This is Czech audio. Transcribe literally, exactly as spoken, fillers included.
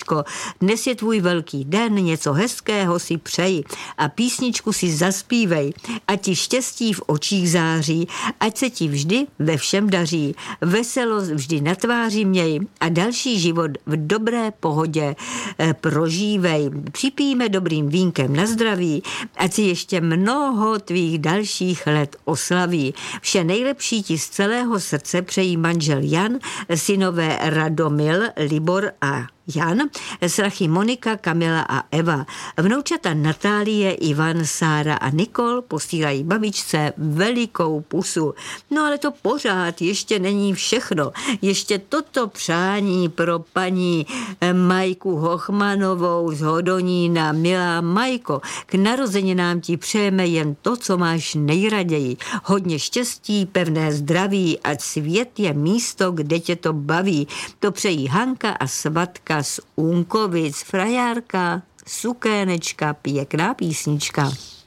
Aničko, dnes je tvůj velký den, něco hezkého si přeji a písničku si zaspívej, ať ti štěstí v očích září, ať se ti vždy ve všem daří, veselost vždy na tváři měj a další život v dobré pohodě eh, prožívej. Připijme dobrým vínkem na zdraví, ať si ještě mnoho tvých dalších let oslaví. Vše nejlepší ti z celého srdce přejí manžel Jan, synové Radomil, Libor a Jan, srachy Monika, Kamila a Eva. Vnoučata Natálie, Ivan, Sára a Nikol posílají babičce velikou pusu. No ale to pořád ještě není všechno. Ještě toto přání pro paní Majku Hochmanovou z Hodonína. Milá Majko, k narozeninám ti přejeme jen to, co máš nejraději. Hodně štěstí, pevné zdraví, ať svět je místo, kde tě to baví. To přejí Hanka a svatka z Únkovic, frajárka, sukénečka, pěkná písnička.